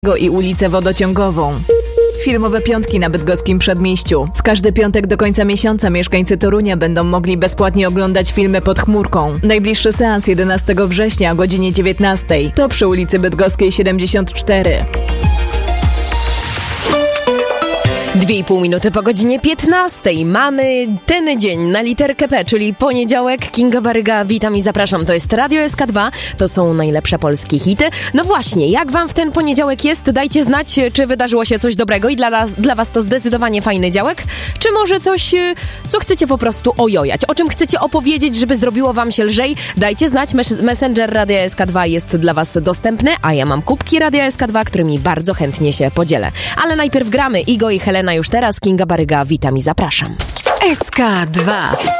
i ulicę Wodociągową. Filmowe piątki na bydgoskim Przedmieściu. W każdy piątek do końca miesiąca mieszkańcy Torunia będą mogli bezpłatnie oglądać filmy pod chmurką. Najbliższy seans 11 września o godzinie 19. To przy ulicy Bydgoskiej 74. 2,5 minuty po godzinie 15. Mamy ten dzień na literkę P, czyli poniedziałek. Kinga Baryga, witam i zapraszam. To jest Radio SK2, to są najlepsze polskie hity. No właśnie, jak wam w ten poniedziałek jest? Dajcie znać, czy wydarzyło się coś dobrego i dla was to zdecydowanie fajny działek, czy może coś, co chcecie po prostu ojojać, o czym chcecie opowiedzieć, żeby zrobiło wam się lżej. Dajcie znać, Messenger Radia SK2 jest dla was dostępny, a ja mam kubki Radia SK2, którymi bardzo chętnie się podzielę. Ale najpierw gramy. Igo i Helena już teraz. Kinga Baryga, witam i zapraszam. SK2